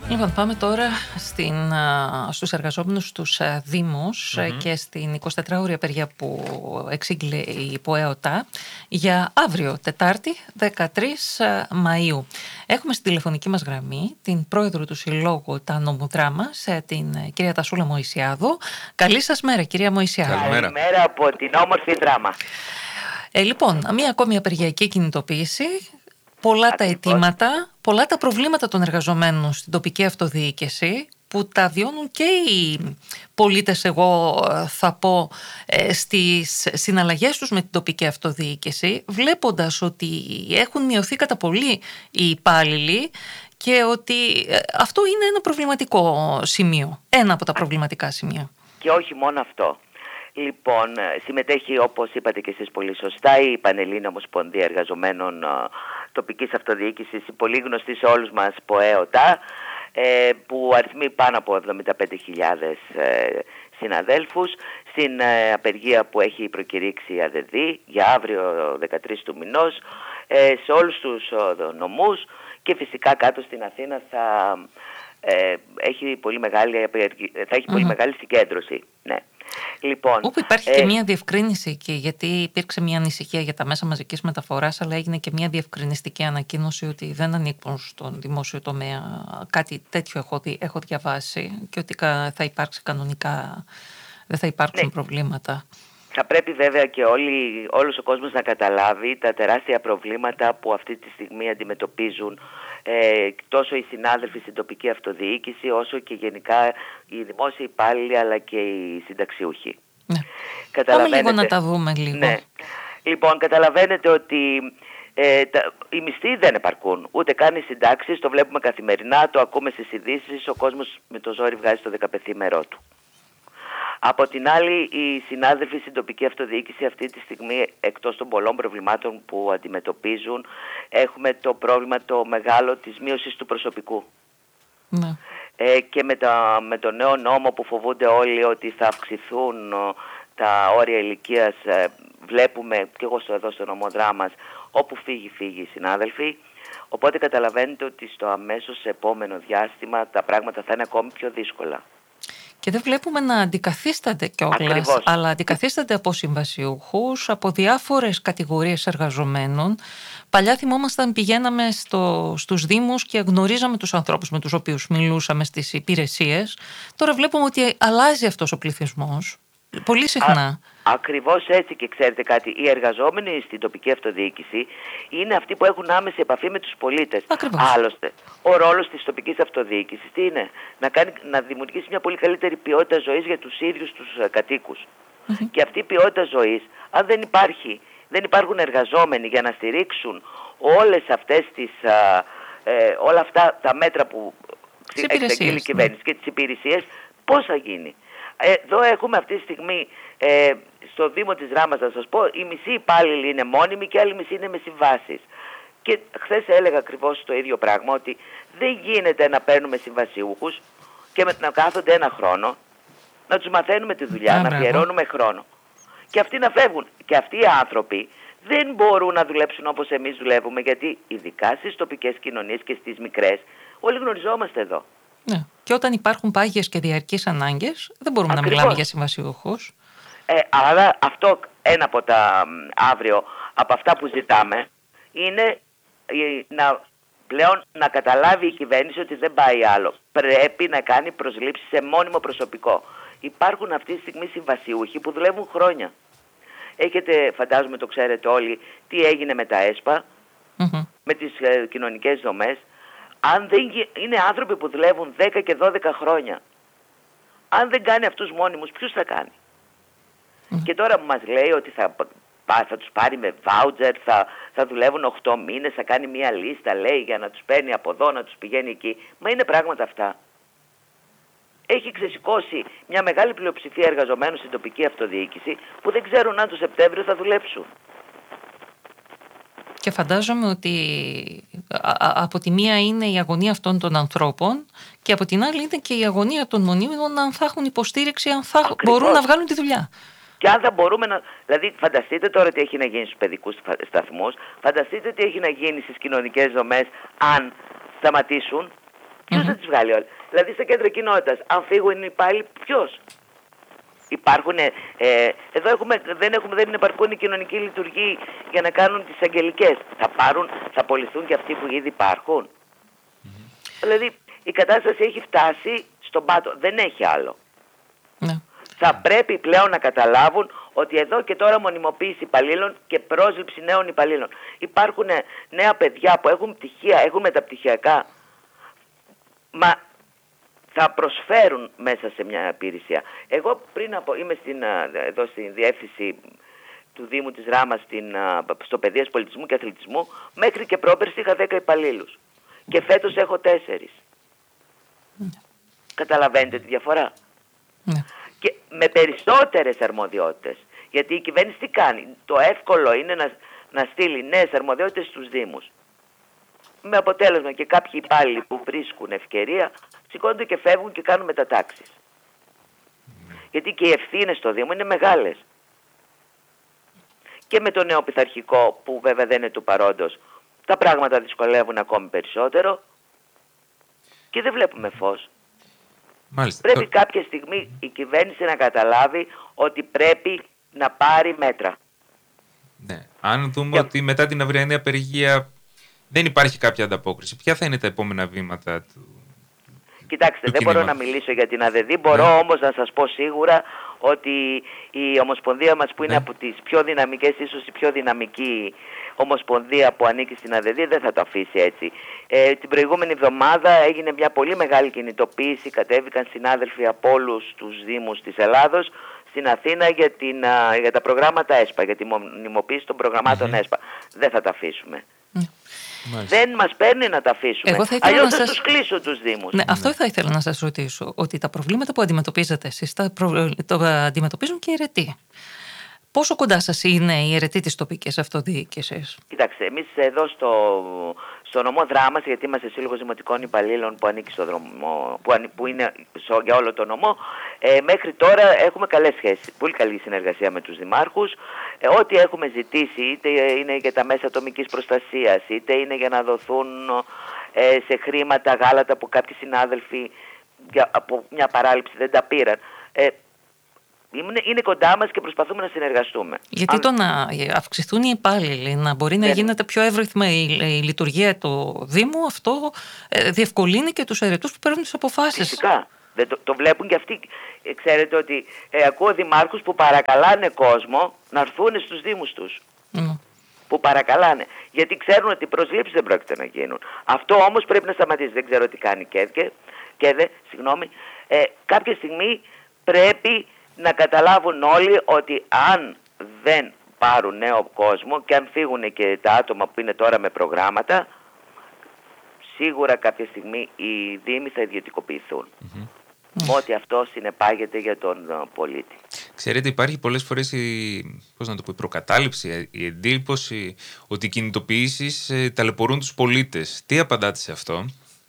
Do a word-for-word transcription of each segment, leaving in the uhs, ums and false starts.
Λοιπόν, πάμε τώρα στην, στους εργαζόμενους στους Δήμους mm-hmm. και στην εικοσιτετράωρη απεργία που εξήγηλε η ΠΟΕΟΤΑ για αύριο, Τετάρτη, δεκατρείς Μαΐου. Έχουμε στην τηλεφωνική μας γραμμή την πρόεδρο του Συλλόγου Τα Νομοδράμα, την κυρία Τασούλα Μωυσιάδου. Καλή σας μέρα, κυρία Μωυσιάδου. Καλημέρα. Καλημέρα από την όμορφη Δράμα. Ε, λοιπόν, μία ακόμη απεργιακή κινητοποίηση. Πολλά Ακριβώς. τα αιτήματα, πολλά τα προβλήματα των εργαζομένων στην τοπική αυτοδιοίκηση που τα βιώνουν και οι πολίτες, εγώ θα πω, στις συναλλαγές τους με την τοπική αυτοδιοίκηση, βλέποντας ότι έχουν μειωθεί κατά πολύ οι υπάλληλοι και ότι αυτό είναι ένα προβληματικό σημείο, ένα από τα προβληματικά σημεία. Και όχι μόνο αυτό. Λοιπόν, συμμετέχει, όπως είπατε και εσείς πολύ σωστά, η Πανελλήνια Ομοσπονδία Εργαζομένων Τοπικής Αυτοδιοίκησης, η πολύ γνωστή σε όλους μας ΠΟΕΟΤΑ, που αριθμεί πάνω από εβδομήντα πέντε χιλιάδες συναδέλφους, στην απεργία που έχει προκηρύξει η ΑΔΔ για αύριο δεκατρείς του μηνός, σε όλους τους νομούς, και φυσικά κάτω στην Αθήνα θα έχει πολύ μεγάλη, θα έχει πολύ mm-hmm. μεγάλη συγκέντρωση. Ναι. Λοιπόν, όπου υπάρχει ε... και μια διευκρίνηση, και γιατί υπήρξε μια ανησυχία για τα μέσα μαζικής μεταφοράς, αλλά έγινε και μια διευκρινιστική ανακοίνωση ότι δεν ανήκουν στον δημόσιο τομέα. Κάτι τέτοιο έχω, δι, έχω διαβάσει, και ότι θα υπάρξει κανονικά, δεν θα υπάρξουν ναι. προβλήματα. Θα πρέπει βέβαια και όλοι, όλος ο κόσμος να καταλάβει τα τεράστια προβλήματα που αυτή τη στιγμή αντιμετωπίζουν ε, τόσο οι συνάδελφοι στην τοπική αυτοδιοίκηση, όσο και γενικά οι δημόσιοι υπάλληλοι, αλλά και οι συνταξιούχοι. Ναι. Πάμε λίγο να τα δούμε λίγο. Ναι. Λοιπόν, καταλαβαίνετε ότι ε, τα, οι μισθοί δεν επαρκούν, ούτε καν οι συντάξεις, το βλέπουμε καθημερινά, το ακούμε στις ειδήσεις, ο κόσμος με το ζόρι βγάζει το δεκαπενθήμερό του. Από την άλλη, οι συνάδελφοι στην τοπική αυτοδιοίκηση αυτή τη στιγμή, εκτός των πολλών προβλημάτων που αντιμετωπίζουν, έχουμε το πρόβλημα το μεγάλο της μείωσης του προσωπικού. Ναι. Ε, και με, τα, με το νέο νόμο που φοβούνται όλοι ότι θα αυξηθούν ο, τα όρια ηλικίας, ε, βλέπουμε και εγώ στο, εδώ στο νομοδρά μας, όπου φύγει φύγει οι συνάδελφοι. Οπότε καταλαβαίνετε ότι στο αμέσως επόμενο διάστημα τα πράγματα θα είναι ακόμη πιο δύσκολα. Και δεν βλέπουμε να αντικαθίστανται κιόλας, αλλά αντικαθίστανται από συμβασιούχους, από διάφορες κατηγορίες εργαζομένων. Παλιά θυμόμασταν, πηγαίναμε στο, στους Δήμους και γνωρίζαμε τους ανθρώπους με τους οποίους μιλούσαμε στις υπηρεσίες. Τώρα βλέπουμε ότι αλλάζει αυτός ο πληθυσμός πολύ συχνά. Α, ακριβώς έτσι, και ξέρετε κάτι, οι εργαζόμενοι στην τοπική αυτοδιοίκηση είναι αυτοί που έχουν άμεση επαφή με τους πολίτες. Ακριβώς. Άλλωστε, ο ρόλος της τοπικής αυτοδιοίκησης τι είναι? Να, κάνει, να δημιουργήσει μια πολύ καλύτερη ποιότητα ζωής για τους ίδιους τους uh, κατοίκους. Mm-hmm. Και αυτή η ποιότητα ζωής, αν δεν υπάρχει, δεν υπάρχουν εργαζόμενοι για να στηρίξουν όλες αυτές τις, uh, ε, όλα αυτά τα μέτρα που εξαγγείλει η κυβέρνηση και τις υπηρεσίες, πώς θα γίνει? Εδώ έχουμε αυτή τη στιγμή ε, στο Δήμο της Δράμας, να σας πω, οι μισοί υπάλληλοι είναι μόνιμοι και άλλοι μισοί είναι με συμβάσεις. Και χθες έλεγα ακριβώς το ίδιο πράγμα, ότι δεν γίνεται να παίρνουμε συμβασιούχους και να κάθονται ένα χρόνο, να τους μαθαίνουμε τη δουλειά, Α, να αφιερώνουμε χρόνο. Και αυτοί να φεύγουν. Και αυτοί οι άνθρωποι δεν μπορούν να δουλέψουν όπως εμείς δουλεύουμε, γιατί ειδικά στις τοπικές κοινωνίες και στις μικρές, όλοι γνωριζόμαστε εδώ. Ναι. Και όταν υπάρχουν πάγιες και διαρκείς ανάγκες, δεν μπορούμε Ακριβώς. να μιλάμε για συμβασιούχους. Ε, άρα αυτό, ένα από τα αύριο, από αυτά που ζητάμε, είναι να, πλέον να καταλάβει η κυβέρνηση ότι δεν πάει άλλο. Πρέπει να κάνει προσλήψεις σε μόνιμο προσωπικό. Υπάρχουν αυτή τη στιγμή συμβασιούχοι που δουλεύουν χρόνια. Έχετε, φαντάζομαι το ξέρετε όλοι, τι έγινε με τα ΕΣΠΑ, mm-hmm. με τις ε, κοινωνικές δομές. Αν δεν, είναι άνθρωποι που δουλεύουν δέκα και δώδεκα χρόνια. Αν δεν κάνει αυτούς μόνιμους, ποιους θα κάνει? Mm. Και τώρα που μας λέει ότι θα, θα τους πάρει με βάουτζερ, θα, θα δουλεύουν οκτώ μήνες, θα κάνει μια λίστα, λέει, για να τους παίρνει από εδώ, να τους πηγαίνει εκεί. Μα είναι πράγματα αυτά. Έχει ξεσηκώσει μια μεγάλη πλειοψηφία εργαζομένων στην τοπική αυτοδιοίκηση που δεν ξέρουν αν το Σεπτέμβριο θα δουλέψουν. Και φαντάζομαι ότι από τη μία είναι η αγωνία αυτών των ανθρώπων και από την άλλη είναι και η αγωνία των μονίμων, αν θα έχουν υποστήριξη, αν θα Ακριβώς. μπορούν να βγάλουν τη δουλειά. Και αν θα μπορούμε να... Δηλαδή φανταστείτε τώρα τι έχει να γίνει στους παιδικούς σταθμούς, φανταστείτε τι έχει να γίνει στις κοινωνικές δομές αν σταματήσουν Ποιος Mm-hmm. θα τις βγάλει όλες? Δηλαδή στα κέντρα κοινότητας, αν φύγουν οι υπάλληλοι, ποιος? Υπάρχουν, ε, εδώ έχουμε, δεν, έχουμε, δεν επαρκούν οι κοινωνικοί λειτουργοί για να κάνουν τις αγγελικές. Θα πάρουν, θα απολυθούν και αυτοί που ήδη υπάρχουν. Mm-hmm. Δηλαδή η κατάσταση έχει φτάσει στον πάτο, δεν έχει άλλο. Ναι. Θα πρέπει πλέον να καταλάβουν ότι εδώ και τώρα μονιμοποίηση υπαλλήλων και πρόσληψη νέων υπαλλήλων. Υπάρχουν νέα παιδιά που έχουν πτυχία, έχουν μεταπτυχιακά, μα θα προσφέρουν μέσα σε μια υπηρεσία. Εγώ πριν από, είμαι στην, εδώ στην διεύθυνση του Δήμου της Ράμας στην, στο παιδείας πολιτισμού και αθλητισμού, μέχρι και πρόπερση είχα δέκα υπαλλήλους και φέτος έχω τέσσερις. Mm. Καταλαβαίνετε τη διαφορά? Mm. Και με περισσότερες αρμοδιότητες. Γιατί η κυβέρνηση τι κάνει? Το εύκολο είναι να, να στείλει νέες αρμοδιότητες στους Δήμους. Με αποτέλεσμα και κάποιοι υπάλληλοι που βρίσκουν ευκαιρία σηκώνονται και φεύγουν και κάνουν μετατάξεις. Mm. Γιατί και οι ευθύνες στο Δήμο είναι μεγάλες. Και με το νέο πειθαρχικό που βέβαια δεν είναι του παρόντος, τα πράγματα δυσκολεύουν ακόμη περισσότερο και δεν βλέπουμε φως. Μάλιστα. Πρέπει κάποια στιγμή η κυβέρνηση να καταλάβει ότι πρέπει να πάρει μέτρα. Ναι. Αν δούμε και... ότι μετά την αυριανή απεργία δεν υπάρχει κάποια ανταπόκριση, ποια θα είναι τα επόμενα βήματα του? Κοιτάξτε, του δεν κινήματος. μπορώ να μιλήσω για την ΑΔΕΔΗ, μπορώ ναι. όμως να σας πω σίγουρα ότι η Ομοσπονδία μας που είναι ναι. από τις πιο δυναμικές, ίσως η πιο δυναμική Ομοσπονδία που ανήκει στην ΑΔΕΔΗ, δεν θα το αφήσει έτσι. Ε, την προηγούμενη εβδομάδα έγινε μια πολύ μεγάλη κινητοποίηση, κατέβηκαν συνάδελφοι από όλους τους Δήμους της Ελλάδος στην Αθήνα για, την, για τα προγράμματα ΕΣΠΑ, για τη μονιμοποίηση των προγραμμάτων mm-hmm. ΕΣΠΑ. Δεν θα τα αφήσουμε. Mm. Δεν μας παίρνει να τα αφήσουμε. Αλλιώς θα σας... τους κλείσω τους Δήμους. Ναι, αυτό θα ήθελα να σας ρωτήσω. Ότι τα προβλήματα που αντιμετωπίζετε εσείς τα προ... το αντιμετωπίζουν και οι αιρετοί. Πόσο κοντά σας είναι οι αιρετοί της τοπικής αυτοδιοίκησης? Κοιτάξτε, εμείς εδώ στο, στο νομό Δράμας, γιατί είμαστε σύλλογος δημοτικών υπαλλήλων που ανήκει στο δρόμο, που, ανή, που είναι στο, για όλο το νομό, ε, μέχρι τώρα έχουμε καλές σχέσεις, πολύ καλή συνεργασία με τους δημάρχους. Ε, ό,τι έχουμε ζητήσει, είτε είναι για τα μέσα ατομικής προστασίας, είτε είναι για να δοθούν ε, σε χρήματα γάλατα που κάποιοι συνάδελφοι για, από μια παράληψη δεν τα πήραν. Ε, Είναι, είναι κοντά μας και προσπαθούμε να συνεργαστούμε. Γιατί Αν... το να αυξηθούν οι υπάλληλοι, να μπορεί να δεν... γίνεται πιο εύρυθμα η, η λειτουργία του Δήμου, αυτό ε, διευκολύνει και τους αιρετούς που παίρνουν τις αποφάσεις. Φυσικά. Δεν το, το βλέπουν και αυτοί. Ε, ξέρετε ότι ε, ακούω δημάρχους που παρακαλάνε κόσμο να έρθουν στους Δήμους τους. Mm. Που παρακαλάνε. Γιατί ξέρουν ότι οι προσλήψεις δεν πρόκειται να γίνουν. Αυτό όμως πρέπει να σταματήσει. Δεν ξέρω τι κάνει και, και δε, συγγνώμη. Ε, κάποια στιγμή πρέπει να καταλάβουν όλοι ότι αν δεν πάρουν νέο κόσμο και αν φύγουν και τα άτομα που είναι τώρα με προγράμματα, σίγουρα κάποια στιγμή οι Δήμοι θα ιδιωτικοποιηθούν. Mm-hmm. Ό,τι αυτό συνεπάγεται για τον πολίτη. Ξέρετε, υπάρχει πολλές φορές η, πώς να το πω, η προκατάληψη, η εντύπωση ότι οι κινητοποιήσεις ε, ταλαιπωρούν τους πολίτες. Τι απαντάτε σε αυτό?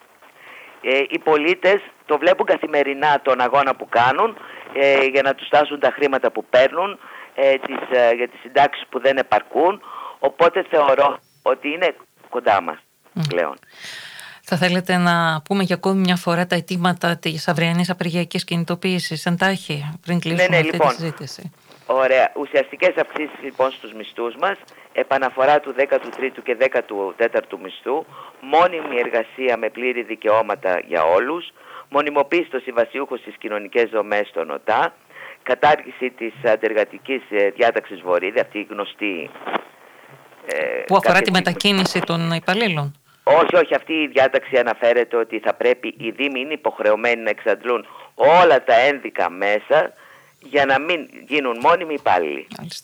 Ε, οι πολίτες το βλέπουν καθημερινά τον αγώνα που κάνουν ε, για να τους στάσουν τα χρήματα που παίρνουν, ε, τις, ε, για τις συντάξεις που δεν επαρκούν, οπότε θεωρώ ότι είναι κοντά μας mm. πλέον. Θα θέλετε να πούμε για ακόμη μια φορά τα αιτήματα της αυριανής απεργιακής κινητοποίησης εντάχει, πριν κλείσουμε ναι, ναι, αυτή λοιπόν, τη συζήτηση? Ωραία. Ουσιαστικές αυξήσεις λοιπόν στους μισθούς μας, επαναφορά του δέκατου τρίτου και δέκατου τέταρτου μισθού, μόνιμη εργασία με πλήρη δικαιώματα για όλους, μονιμοποίηση των συμβασιούχων στις κοινωνικές δομές στον ΟΤΑ, κατάργηση της αντεργατικής διάταξης Βορίδη, αυτή η γνωστή... Ε, που αφορά τη μετακίνηση των υπαλλήλων. Όχι, όχι, αυτή η διάταξη αναφέρεται ότι θα πρέπει οι Δήμοι είναι υποχρεωμένοι να εξαντλούν όλα τα ένδικα μέσα για να μην γίνουν μόνιμοι υπάλληλοι. Μάλιστα.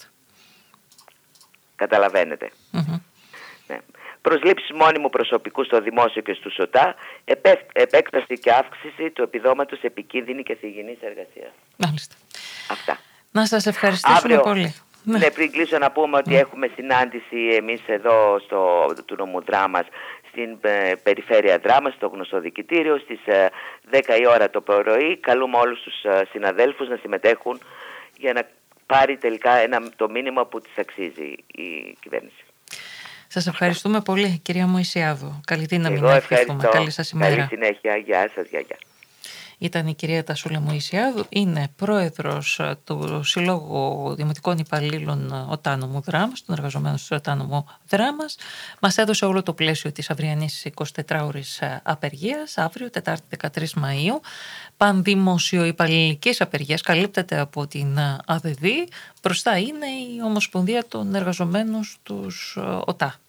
Καταλαβαίνετε. Mm-hmm. Ναι. Προσλήψεις μόνιμου προσωπικού στο δημόσιο και στους ΟΤΑ, επέκταση και αύξηση του επιδόματος επικίνδυνη και θυγινής εργασίας. Μάλιστα. Αυτά. Να σας ευχαριστήσουμε Αύριο, πολύ. Ναι, πριν κλείσω να πούμε ότι mm. έχουμε συνάντηση εμείς εδώ στο, του νομού Δράμας, στην ε, περιφέρεια Δράμας, στο γνωστό δικητήριο, στις ε, δέκα η ώρα το πρωί. Καλούμε όλους τους ε, συναδέλφους να συμμετέχουν για να πάρει τελικά ένα, το μήνυμα που της αξίζει η κυβέρνηση. Σας ευχαριστούμε πολύ, κυρία Μωυσιάδου. Καλή δύναμη Εγώ να ευχηθούμε. ευχαριστώ. Καλή σας ημέρα. Καλή συνέχεια. Γεια σας. Γεια, γεια. Ήταν η κυρία Τασούλα Μωυσιάδου, είναι πρόεδρος του Συλλόγου Δημοτικών Υπαλλήλων Οτάνομου Δράμας, των εργαζομένων του Οτάνομου Δράμας. Μας έδωσε όλο το πλαίσιο της αυριανής εικοσιτετράωρης απεργίας, αύριο, Τετάρτη δεκατρείς Μαΐου. Πανδημοσιοϊπαλληλικής απεργίας, καλύπτεται από την ΑΔΔ. Μπροστά είναι η Ομοσπονδία των Εργαζομένων στους ΟΤΑ.